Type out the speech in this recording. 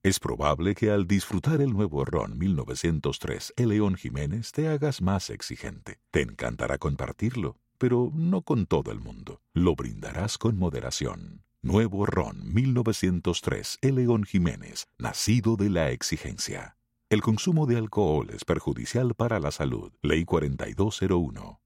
Es probable que al disfrutar el nuevo ron 1903 El León Jiménez te hagas más exigente. Te encantará compartirlo, pero no con todo el mundo. Lo brindarás con moderación. Nuevo ron 1903 El León Jiménez, nacido de la exigencia. El consumo de alcohol es perjudicial para la salud. Ley 4201.